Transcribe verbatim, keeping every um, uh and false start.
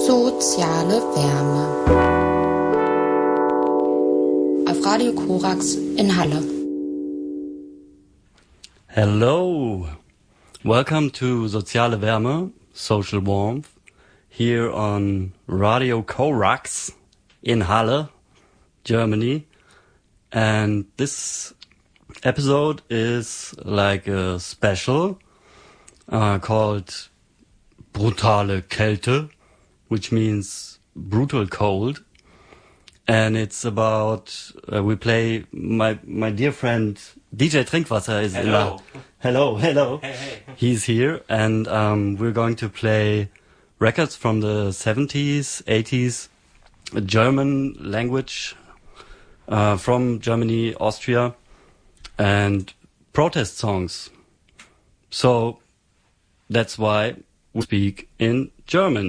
Soziale Wärme. Auf Radio Korax in Halle. Hello, welcome to Soziale Wärme, Social Warmth, here on Radio Korax in Halle, Germany. And this episode is like a special uh, called Brutale Kälte, which means brutal cold. And it's about, uh, we play, my my dear friend D J Trinkwasser is hello. in the, hello, hello. Hey, hey. He's here, and um, we're going to play records from the seventies, eighties, German language, uh, from Germany, Austria, and protest songs. So that's why we speak in German.